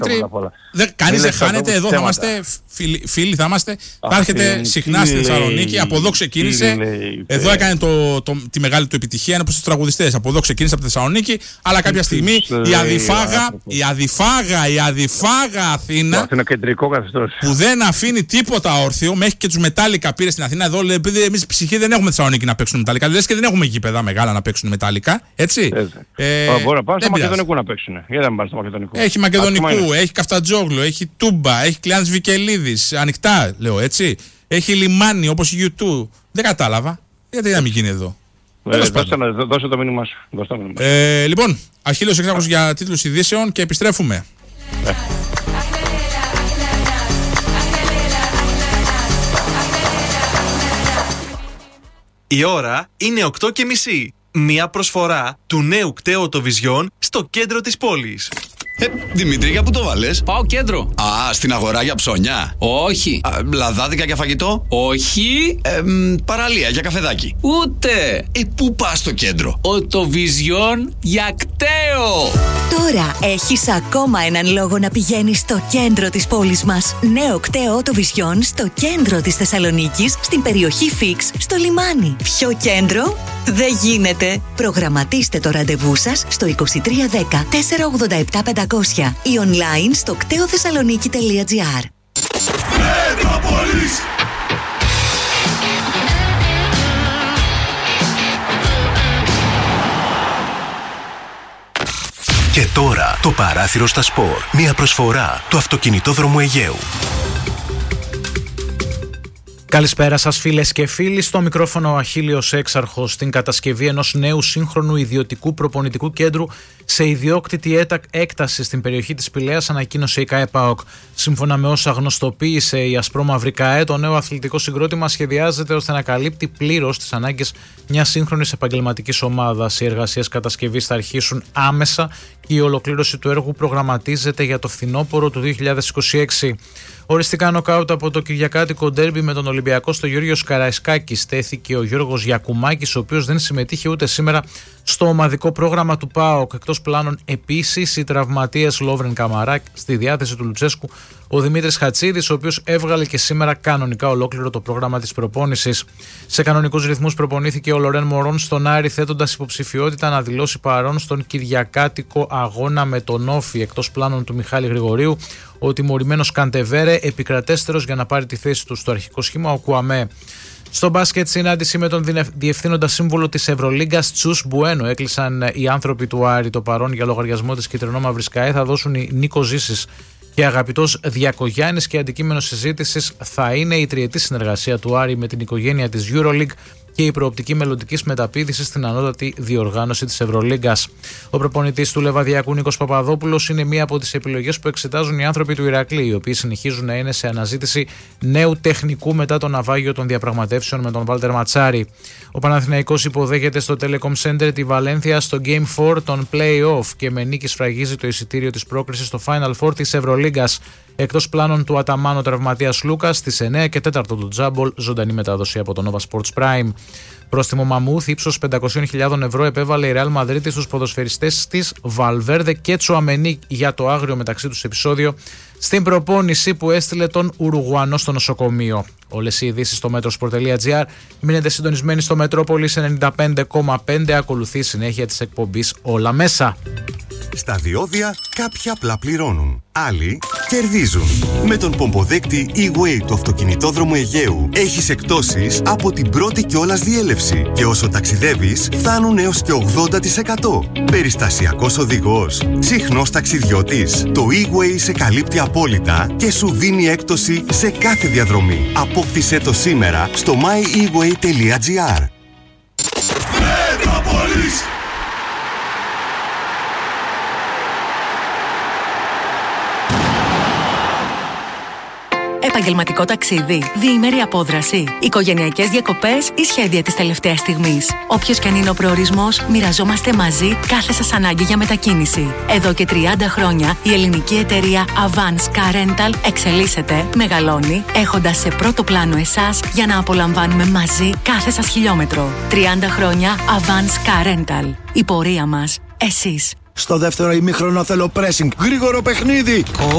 Κανείς δεν χάνεται. Εδώ θα είμαστε φίλοι, θα είμαστε. Θα έρχεται συχνά στη Θεσσαλονίκη. Από εδώ ξεκίνησε. Εδώ έκανε τη μεγάλη του επιτυχία. Είναι όπως τους τραγουδιστές. Από εδώ ξεκίνησε από τη Θεσσαλονίκη. Αλλά κάποια στιγμή η αδιφάγα Αθήνα, που δεν αφήνει τίποτα όρθιο, μέχρι και τους Μετάλλικα πήρε στην Αθήνα. Εδώ λέει, επειδή εμείς ψυχή δεν έχουμε Θεσσαλονίκη να παίξουν Μετάλλικα. Λες και δεν έχουμε γήπεδα μεγάλα να παίξουν Μετάλλικα. Έτσι. Μπορεί να πάνε στο Μακεδονικό να παίξουν. Γιατί δεν πάνε στο Μακεδονικό. Έχει Μακεδονικού, έχει Καφτατζόγλου, έχει Τούμπα, έχει Κλεάνης Βικελίδης. Ανοιχτά λέω έτσι. Έχει λιμάνι όπως η U2. Δεν κατάλαβα. Γιατί να μην γίνει εδώ. Δώσε το μήνυμά σου. Λοιπόν, Αχίλλειος Εξάρχος για τίτλους ειδήσεων και επιστρέφουμε. Η ώρα είναι 8:30. Μία προσφορά του νέου κταίου Οτοβιζιόν στο κέντρο της πόλης. Δημήτρη, για πού το βάλες? Πάω κέντρο. Α, στην αγορά για ψώνια. Όχι. Λαδάδικα για φαγητό. Όχι. Παραλία για καφεδάκι. Ούτε. Πού πας στο κέντρο? Οτοβιζιόν για κταίο. Τώρα έχεις ακόμα έναν λόγο να πηγαίνεις στο κέντρο της πόλης μας. Νέο κταίο Οτοβιζιόν στο κέντρο της Θεσσαλονίκης, στην περιοχή Φίξ, στο λιμάνι. Ποιο κέντρο? Δεν γίνεται. Προγραμματίστε το ραντεβού σας στο 2310 487 500 ή online στο κτεοθεσσαλονίκη.gr. Μετρόπολης! Και τώρα το παράθυρο στα σπορ. Μια προσφορά του Αυτοκινητόδρομου Αιγαίου. Καλησπέρα σας φίλες και φίλοι, στο μικρόφωνο ο Αχίλλειος Έξαρχος. Στην κατασκευή ενός νέου σύγχρονου ιδιωτικού προπονητικού κέντρου σε ιδιόκτητη έκταση στην περιοχή της Πηλαίας ανακοίνωσε η ΚΑΕ ΠΑΟΚ. Σύμφωνα με όσα γνωστοποίησε η ασπρόμαυρη ΚΑΕ, το νέο αθλητικό συγκρότημα σχεδιάζεται ώστε να καλύπτει πλήρως τις ανάγκες μιας σύγχρονης επαγγελματικής ομάδας. Οι εργασίες κατασκευής θα αρχίσουν άμεσα και η ολοκλήρωση του έργου προγραμματίζεται για το φθινόπωρο του 2026. Οριστικά νοκάουτ από το κυριακάτικο ντέρμπι με τον Ολυμπιακό στο Γιώργος Καραϊσκάκη στέθηκε ο Γιώργος Γιακουμάκης, ο οποίος δεν συμμετείχε ούτε σήμερα στο ομαδικό πρόγραμμα του ΠΑΟΚ. Εκτός πλάνων επίσης οι τραυματίες Λόβρεν Καμαράκ στη διάθεση του Λουτσέσκου, ο Δημήτρης Χατσίδης, ο οποίος έβγαλε και σήμερα κανονικά ολόκληρο το πρόγραμμα της προπόνησης. Σε κανονικούς ρυθμούς προπονήθηκε ο Λορέν Μωρόν στον Άρη, θέτοντας υποψηφιότητα να δηλώσει παρόν στον κυριακάτικο αγώνα με τον Όφη. Εκτός πλάνων του Μιχάλη Γρηγορίου, ο τιμωρημένος Καντεβέρε, επικρατέστερος για να πάρει τη θέση του στο αρχικό σχήμα, ο Κουαμέ. Στο μπάσκετ, συνάντηση με τον διευθύνοντα σύμβουλο της Ευρωλίγκας Τσους Μπουένο. Έκλεισαν οι άνθρωποι του Άρη το παρόν για λογαριασμό της κυτρινόμαυρης ΚΑΕ. Θα δώσουν οι Νίκο Ζήσης και Αγαπητός Διακογιάννης και αντικείμενο συζήτησης θα είναι η τριετή συνεργασία του Άρη με την οικογένεια της EuroLeague και η προοπτική μελλοντικής μεταπήδησης στην ανώτατη διοργάνωση της Ευρωλίγκας. Ο προπονητής του Λεβαδιακού Νίκος Παπαδόπουλος είναι μία από τις επιλογές που εξετάζουν οι άνθρωποι του Ηρακλή, οι οποίοι συνεχίζουν να είναι σε αναζήτηση νέου τεχνικού μετά το ναυάγιο των διαπραγματεύσεων με τον Βάλτερ Ματσάρη. Ο Παναθηναϊκός υποδέχεται στο Telecom Center τη Βαλένθια στο Game 4 των Play-Off και με νίκη σφραγίζει το εισιτήριο της πρόκρισης στο Final Four της Ευρωλίγκας. Εκτός πλάνων του Αταμάνο τραυματίας Λούκας, στις 9 και 4 του Τζάμπολ, ζωντανή μετάδοση από το Nova Sports Prime. Πρόστιμο μαμούθ ύψος 500.000 ευρώ επέβαλε η Ρεάλ Μαδρίτης στους ποδοσφαιριστές της Βαλβέρδε και Τσουαμενί για το άγριο μεταξύ τους επεισόδιο στην προπόνηση που έστειλε τον Ουρουγουανό στο νοσοκομείο. Όλες οι ειδήσεις στο metrosport.gr. Μείνετε συντονισμένοι στο Μετρόπολης 95,5. Ακολουθεί η συνέχεια της εκπομπής Όλα Μέσα. Στα διόδια κάποιοι απλά πληρώνουν, άλλοι κερδίζουν. Με τον πομποδέκτη E-Way του Αυτοκινητόδρομου Αιγαίου έχεις εκπτώσεις από την πρώτη κιόλας διέλευση και όσο ταξιδεύεις φτάνουν έως και 80%. Περιστασιακός οδηγός, συχνός ταξιδιώτης. Το E-Way σε καλύπτει απόλυτα και σου δίνει έκπτωση σε κάθε διαδρομή. Απόκτησέ το σήμερα στο myeWay.gr. Επαγγελματικό ταξίδι, διήμερη απόδραση, οικογενειακές διακοπές ή σχέδια της τελευταίας στιγμής. Όποιος και αν είναι ο προορισμός, μοιραζόμαστε μαζί κάθε σας ανάγκη για μετακίνηση. Εδώ και 30 χρόνια η ελληνική εταιρεία Avance Car Rental εξελίσσεται, μεγαλώνει, έχοντας σε πρώτο πλάνο εσάς για να απολαμβάνουμε μαζί κάθε σας χιλιόμετρο. 30 χρόνια Avance Car Rental. Η πορεία μας, εσείς. Στο δεύτερο ημίχρονο θέλω pressing. Γρήγορο παιχνίδι.